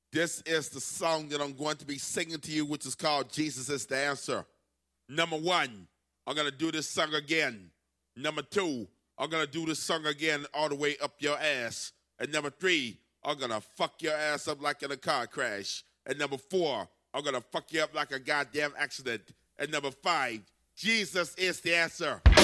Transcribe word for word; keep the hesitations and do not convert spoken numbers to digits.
This is the song that I'm going to be singing to you, which is called Jesus is the Answer. Number one, I'm going to do this song again. Number two, I'm going to do this song again all the way up your ass. And number three, I'm going to fuck your ass up like in a car crash. And number four, I'm going to fuck you up like a goddamn accident. And number five, Jesus is the answer.